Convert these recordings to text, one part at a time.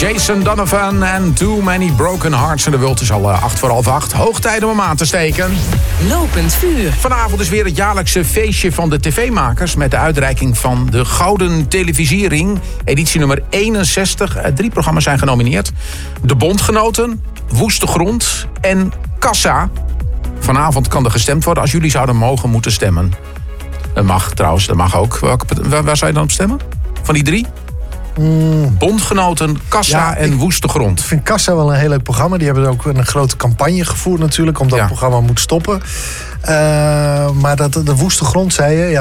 Jason Donovan en Too Many Broken Hearts. En de wereld is al 8:45. Hoog tijd om hem aan te steken. Lopend vuur. Vanavond is weer het jaarlijkse feestje van de tv-makers... met de uitreiking van de Gouden Televisiering. Editie nummer 61. 3 programma's zijn genomineerd. De Bondgenoten, Woeste Grond en Kassa. Vanavond kan er gestemd worden als jullie zouden moeten stemmen. Dat mag trouwens, dat mag ook. Waar zou je dan op stemmen? Van die 3? Bondgenoten, Kassa en Woeste Grond. Ik vind Kassa wel een heel leuk programma. Die hebben ook een grote campagne gevoerd natuurlijk... omdat het programma moet stoppen. Maar de Woeste Grond, zei je...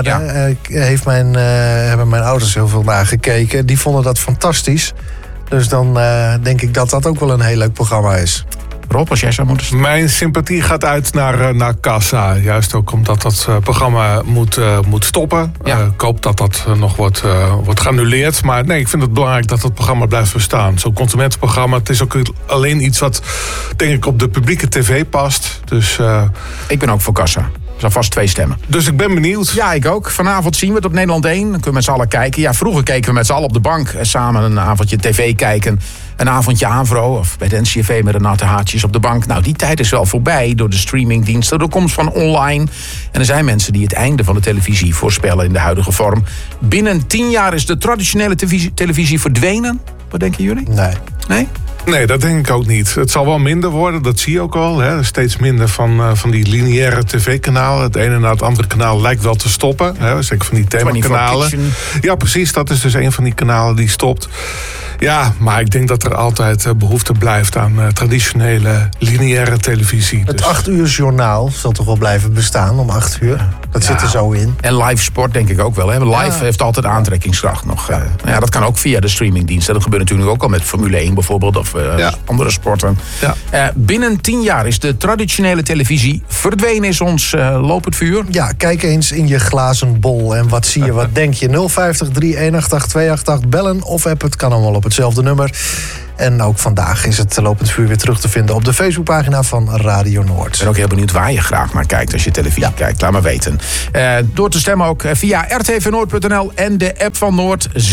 hebben mijn ouders heel veel naar gekeken. Die vonden dat fantastisch. Dus dan denk ik dat dat ook wel een heel leuk programma is. Rob, als jij zou moeten stemmen. Mijn sympathie gaat uit naar Kassa. Juist ook omdat dat programma moet stoppen. Ja. Ik hoop dat dat nog wordt geannuleerd. Maar nee, ik vind het belangrijk dat het programma blijft bestaan. Zo'n consumentenprogramma. Het is ook alleen iets wat, denk ik, op de publieke tv past. Dus, ik ben ook voor Kassa. Er zijn vast 2 stemmen. Dus ik ben benieuwd. Ja, ik ook. Vanavond zien we het op Nederland 1. Dan kunnen we met z'n allen kijken. Ja, vroeger keken we met z'n allen op de bank. Samen een avondje tv kijken. Een avondje AVRO of bij de NCRV met de natte haartjes op de bank. Nou, die tijd is wel voorbij door de streamingdiensten, door de komst van online. En er zijn mensen die het einde van de televisie voorspellen in de huidige vorm. Binnen 10 jaar is de traditionele televisie verdwenen. Wat denken jullie? Nee? Nee, dat denk ik ook niet. Het zal wel minder worden, dat zie je ook al. Hè. Steeds minder van die lineaire tv-kanalen. Het ene na het andere kanaal lijkt wel te stoppen. Hè. Zeker van die themakanalen. Ja, precies. Dat is dus een van die kanalen die stopt. Ja, maar ik denk dat er altijd behoefte blijft aan traditionele lineaire televisie. Het 8 uur journaal zal toch wel blijven bestaan om 8 uur? Dat zit er zo in. En live sport denk ik ook wel. Hè. Live heeft altijd aantrekkingskracht nog. Ja, dat kan ook via de streamingdiensten. Dat gebeurt natuurlijk ook al met Formule 1 bijvoorbeeld. Of andere sporten. Ja. Binnen 10 jaar is de traditionele televisie verdwenen, is ons lopend vuur. Ja, kijk eens in je glazen bol. En wat zie je, wat denk je? 050 3188 288 bellen of app. Het kan allemaal op hetzelfde nummer. En ook vandaag is het lopend vuur weer terug te vinden op de Facebookpagina van Radio Noord. Ik ben ook heel benieuwd waar je graag naar kijkt als je televisie kijkt. Laat maar weten. Door te stemmen ook via rtvnoord.nl en de app van Noord. 36%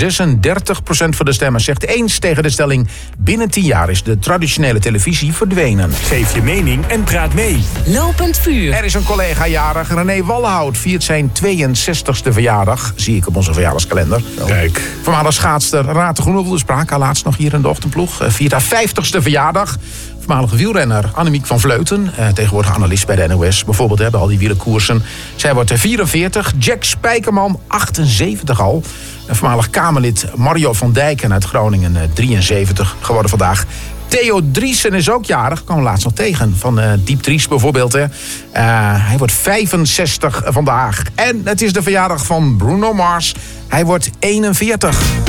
van de stemmen zegt eens tegen de stelling... binnen 10 jaar is de traditionele televisie verdwenen. Geef je mening en praat mee. Lopend vuur. Er is een collega jarig. René Wallenhout viert zijn 62e verjaardag. Zie ik op onze verjaardagskalender. Kijk. Voormalig schaatster Raad Groeneveld spraak haar laatst nog hier in de ochtendploeg. Viert haar 50ste verjaardag. Voormalige wielrenner Annemiek van Vleuten. Tegenwoordig analist bij de NOS. Bijvoorbeeld bij al die wielerkoersen. Zij wordt 44. Jack Spijkerman 78 al. Voormalig Kamerlid Mario van Dijken uit Groningen 73 geworden vandaag. Theo Driessen is ook jarig. Kwam laatst nog tegen. Van Diep Dries bijvoorbeeld. Hij wordt 65 vandaag. En het is de verjaardag van Bruno Mars. Hij wordt 41.